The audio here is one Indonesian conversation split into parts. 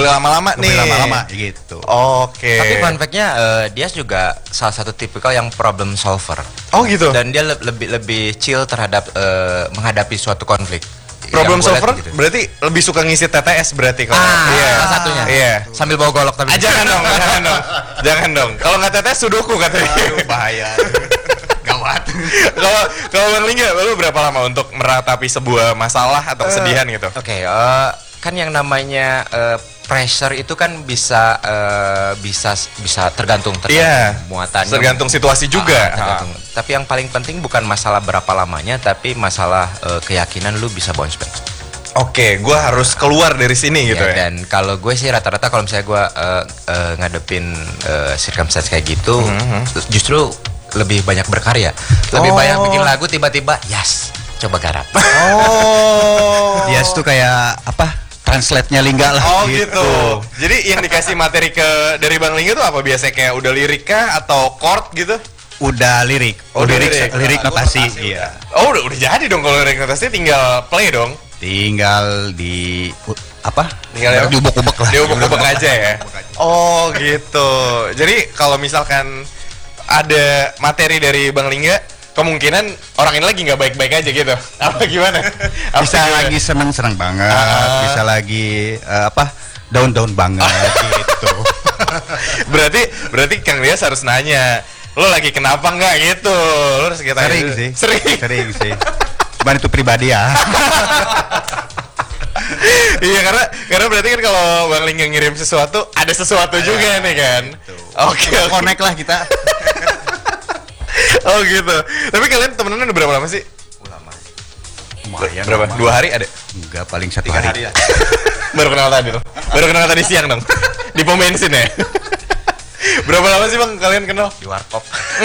lama-lama nih. Ngebully lama-lama gitu. Oke. Tapi fun fact-nya dia juga salah satu tipikal yang problem solver. Oh gitu. Dan dia lebih chill terhadap menghadapi suatu konflik. Problem Yang gua lihat solver gitu. berarti lebih suka ngisi TTS berarti kalau. Salah satunya. Iya. Sambil bawa golok tapi. Jangan dong, jangan dong. Jangan dong. Kalau nggak TTS sudoku katanya. Aduh, bahaya. Gawat. Kalau Bang Lingga, lu berapa lama untuk meratapi sebuah masalah atau kesedihan gitu? Oke, kan yang namanya pressure itu kan bisa tergantung Iya. muatannya. Tergantung situasi juga. Tergantung. Tapi yang paling penting bukan masalah berapa lamanya, tapi masalah keyakinan lu bisa bounce back. Oke, gue harus keluar dari sini gitu ya. Dan kalau gue sih rata-rata kalau misalnya gue ngadepin circumstance kayak gitu, justru lebih banyak berkarya, lebih banyak bikin lagu, tiba-tiba yes, coba garap. Oh. Yes tuh kayak apa? Translate-nya Lingga lah. Oh gitu. Jadi yang dikasih materi dari Bang Lingga tuh apa biasanya kayak udah lirik kah atau chord gitu? Udah lirik. Oh, lirik. Lirik notasi. Iya. Oh udah jadi dong kalau lirik notasinya tinggal play dong. Tinggal di apa? Tinggal diubek-ubek lah. Diubek-ubek aja ya. Oh gitu. Jadi kalau misalkan ada materi dari Bang Lingga, kemungkinan orang ini lagi nggak baik-baik aja gitu. Apa gimana? Bisa lagi senang-senang banget, bisa lagi down-down banget gitu. berarti Kang Rias harus nanya, lo lagi kenapa nggak gitu? Lo harus kita Sering sih. Cuman itu pribadi ya. Iya karena berarti kan kalau Bang Lingga ngirim sesuatu, ada sesuatu juga nih kan. Oke. Connect lah kita. Oh gitu. Tapi kalian temenan udah berapa lama sih? Lama. Berapa? 2 hari ada? Enggak, paling 1 hari. Baru kenal tadi loh. Baru kenal tadi siang dong. Di pom bensin ya. Berapa lama sih Bang kalian kenal? Di warkop.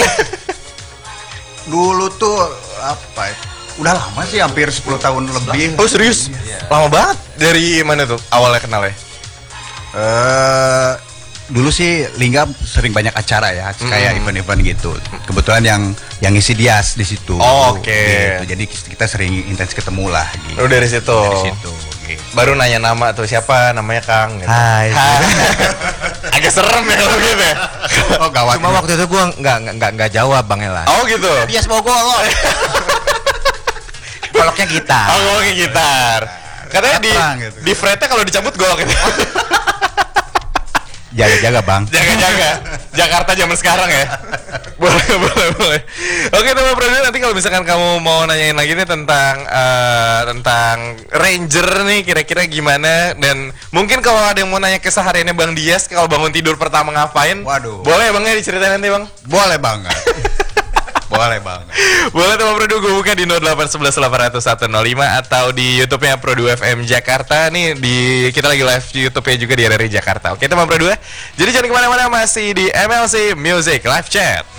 Dulu tuh apa ya? Udah lama sih, hampir 10 tahun lebih. Oh serius? Lama banget. Dari mana tuh awalnya kenalnya? Dulu sih Lingga sering banyak acara ya, kayak event-event gitu. Kebetulan yang ngisi Dias di situ. Oke. Gitu. Jadi kita sering intens ketemu lah gitu. Oh dari situ. Gitu. Baru nanya nama tuh, siapa namanya Kang gitu. Hai. Agak serem ya kalau gitu ya. Oh gawat. Cuma waktu itu gue nggak jawab Bang Ella. Oh gitu. Bias bawa golok. Goloknya gitar. Oh ngomongin gitar. Katanya gitu. di fretnya kalau dicabut golok itu. Jaga-jaga Bang. Jaga-jaga. Jakarta zaman sekarang ya. boleh. Oke teman produser, nanti kalau misalkan kamu mau nanyain lagi nih tentang Ranger nih kira-kira gimana, dan mungkin kalau ada yang mau nanya kesehariannya Bang Dias kalau bangun tidur pertama ngapain, waduh, boleh Bang ya diceritain nanti Bang? Boleh banget. Boleh banget. Boleh teman Produ, gue buka di 0811 800 105 atau di YouTube-nya Produ FM Jakarta. Nih kita lagi live di YouTube-nya juga di RRI Jakarta. Oke teman Produ, jadi jangan kemana-mana, masih di MLC Music Live Chat.